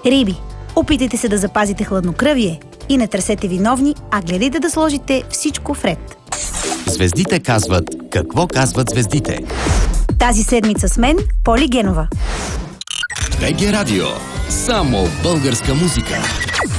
Риби, опитайте се да запазите хладнокръвие и не търсете виновни, а гледайте да сложите всичко в ред. Звездите казват какво казват звездите. Тази седмица с мен Поли Генова. БГ Радио. Само българска музика.